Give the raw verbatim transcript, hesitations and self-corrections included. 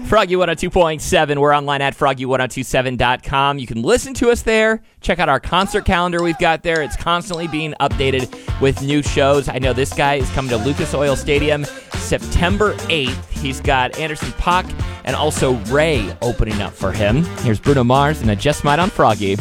Froggy one oh two point seven. We're online at froggy one oh two seven dot com. You can listen to us there. Check out our concert calendar we've got there. It's constantly being updated with new shows. I know this guy is coming to Lucas Oil Stadium September eighth. He's got Anderson .Paak and also Ray opening up for him. Here's Bruno Mars and I Just Might on Froggy.